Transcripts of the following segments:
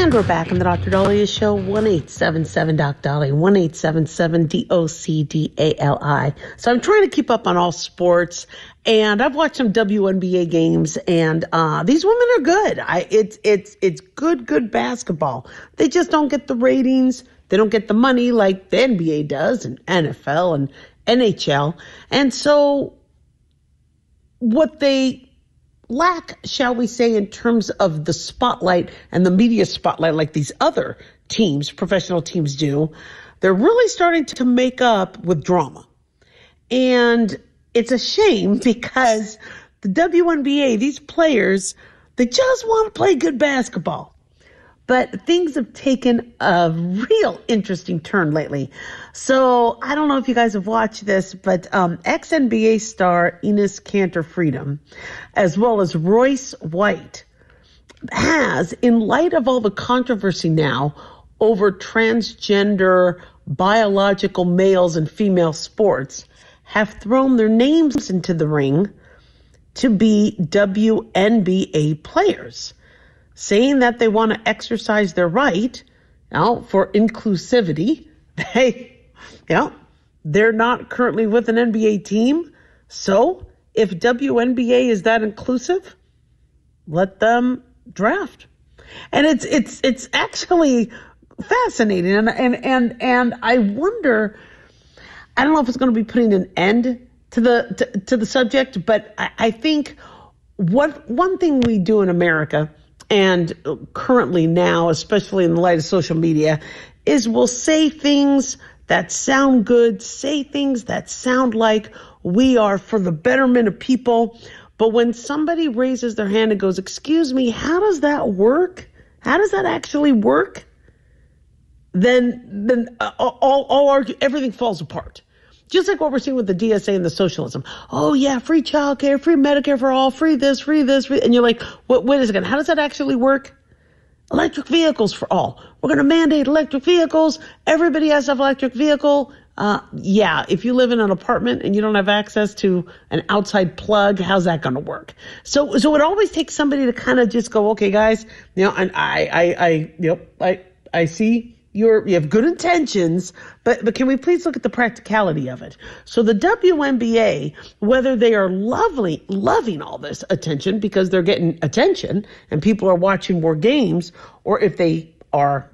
And we're back on the Dr. Daliah Show, 1-877-DOC-DALI, 1-877-DOCDALI. So I'm trying to keep up on all sports, and I've watched some WNBA games, and these women are good. It's good basketball. They just don't get the ratings. They don't get the money like the NBA does, and NFL and NHL. And so what they lack, shall we say, in terms of the spotlight and the media spotlight like these other teams, professional teams do, they're really starting to make up with drama. And it's a shame because the WNBA, these players, they just want to play good basketball. But things have taken a real interesting turn lately. So I don't know if you guys have watched this, but ex-NBA star Enes Kanter Freedom, as well as Royce White, has, in light of all the controversy now over transgender biological males and female sports, have thrown their names into the ring to be WNBA players, saying that they want to exercise their right for inclusivity. They're not currently with an NBA team. So if WNBA is that inclusive, let them draft. And it's actually fascinating. And I wonder, I don't know if it's going to be putting an end to the subject, but I think one thing we do in America, and currently now, especially in the light of social media, is we'll say things that sound good, say things that sound like we are for the betterment of people. But when somebody raises their hand and goes, "Excuse me, how does that work? How does that actually work?" Then everything falls apart. Just like what we're seeing with the DSA and the socialism. Oh, yeah, free childcare, free Medicare for all, free this, free this. And you're like, wait a second, how does that actually work? Electric vehicles for all. We're going to mandate electric vehicles. Everybody has to have an electric vehicle. If you live in an apartment and you don't have access to an outside plug, how's that going to work? So it always takes somebody to kind of just go, okay, guys, and I see you have good intentions, but can we please look at the practicality of it? So the WNBA, whether they are loving all this attention because they're getting attention and people are watching more games, or if they are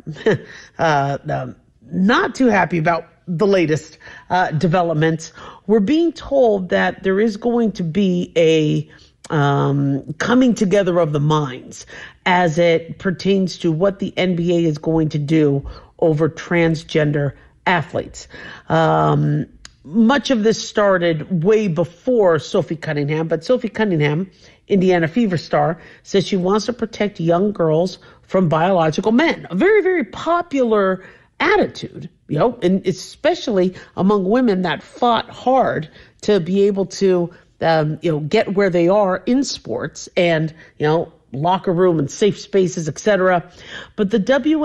not too happy about the latest developments, we're being told that there is going to be a coming together of the minds as it pertains to what the NBA is going to do over transgender athletes. Much of this started way before Sophie Cunningham, but Sophie Cunningham, Indiana Fever star, says she wants to protect young girls from biological men. A very, very popular attitude, and especially among women that fought hard to be able to, get where they are in sports and, locker room and safe spaces, etc. But the